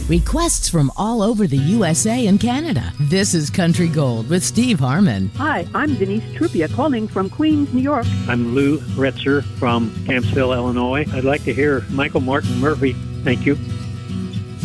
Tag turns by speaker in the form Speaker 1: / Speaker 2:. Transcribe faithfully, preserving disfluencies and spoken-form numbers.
Speaker 1: Requests from all over the U S A and Canada. This is Country Gold with Steve Harmon.
Speaker 2: Hi, I'm Denise Trupia calling from Queens, New York.
Speaker 3: I'm Lou Retzer from Campsville, Illinois. I'd like to hear Michael Martin Murphey. Thank you.